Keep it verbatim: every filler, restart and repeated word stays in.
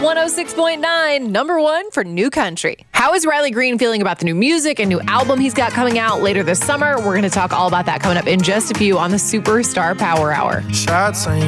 one oh six point nine, number one for new country. How is Riley Green feeling about the new music and new album he's got coming out later this summer? We're going to talk all about that coming up in just a few on the Superstar Power Hour. Shots on